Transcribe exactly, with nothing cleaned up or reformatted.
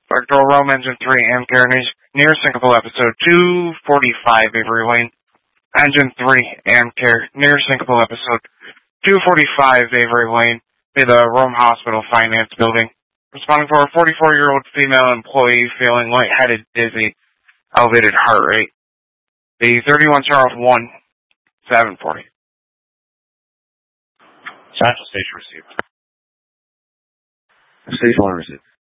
Vector Rome Engine three, Amcare, near Syncopal, episode two forty-five, Avery Lane. Engine three, Amcare, near Syncopal, episode two forty-five, Avery Lane, by the Rome Hospital Finance Building. Responding for a forty-four-year-old female employee feeling lightheaded, dizzy, elevated heart rate. The thirty-one Charles one, seven forty. Central Station received. Station one received.